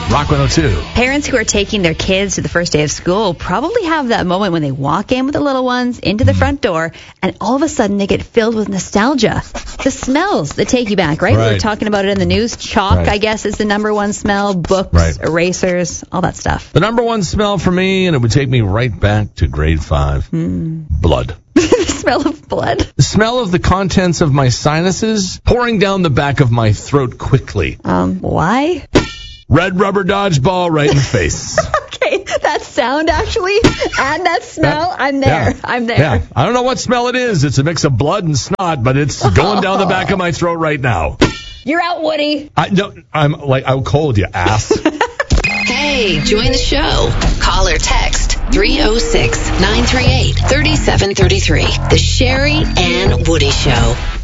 Rock 102. Parents who are taking their kids to the first day of school probably have that moment when they walk in with the little ones into the front door, and all of a sudden they get filled with nostalgia. The smells that take you back, right? We were talking about it in the news. Chalk, I guess, is the number one smell. Books, erasers, all that stuff. The number one smell for me, and it would take me right back to grade 5, blood. The smell of blood. The smell of the contents of my sinuses pouring down the back of my throat quickly. Why? Red rubber dodgeball right in the face. Okay, that sound actually, and that smell, I'm there. Yeah. I'm there. Yeah. I don't know what smell it is. It's a mix of blood and snot, but it's going down the back of my throat right now. You're out, Woody. I'll cold you, ass. Hey, join the show. Call or text 306-938-3733. The Sherry and Woody Show.